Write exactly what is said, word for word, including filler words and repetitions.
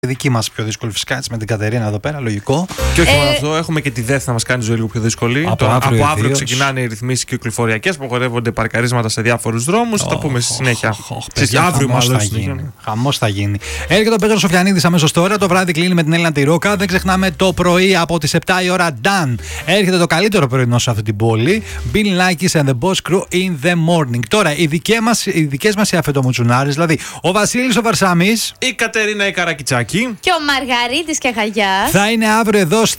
δική μας πιο δύσκολη φυσικά, έτσι, με την Κατερίνα εδώ πέρα, λογικό. Και όχι Ε, μόνο αυτό, έχουμε και τη ΔΕΘ να μας κάνει ζωή λίγο πιο δύσκολη. Από Το, αύριο από αύριο ιδίως. ξεκινάνε οι ρυθμίσεις κυκλοφοριακές, απογορεύονται παρκαρίσματα σε διάφορους δρόμους. Θα τα πούμε στη συνέχεια. Στις αύριο χαμός μάλλον. θα στη συνέχεια. γίνει. Χαμός θα γίνει. Έρχεται ο Πέτρος Σοφιανίδης αμέσως τώρα. Το βράδυ κλείνει με την Έλληνα τη Ρόκα. Δεν ξεχνάμε το πρωί από τις επτά η ώρα. Dan. Έρχεται το καλύτερο πρωινό σε αυτή την πόλη. Bill Nackis and the Boss Crew in the morning. Τώρα, οι δικές μας, οι δικές μας οι αφετομουτσουνάρες, δηλαδή ο Βασίλης ο Βαρσάμις. Η Κατερίνα η Καρακιτσάκη. Και ο Μαργαρίτης και Χαγιάς. Θα είναι αύριο εδώ